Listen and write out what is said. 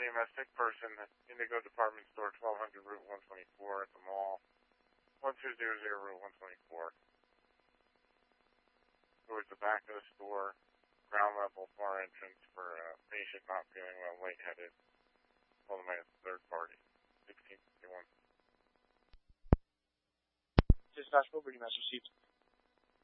EMS sick person at Indigo Department Store, 1200 Route 124 at the mall. 1200 Route 124. Towards the back of the store, ground level, far entrance for a patient not feeling well, lightheaded. Call them as third party. 1651. Dispatch, Wilbrady, Master Received.